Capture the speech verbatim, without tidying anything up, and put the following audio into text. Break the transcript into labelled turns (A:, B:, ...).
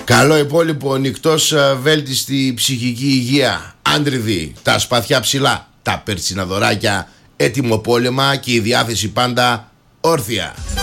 A: Καλό υπόλοιπο νυχτός, βέλτιστη ψυχική υγεία. Άντριδη, τα σπαθιά ψηλά, τα περτσιναδωράκια έτοιμο πόλεμα και η διάθεση πάντα όρθια.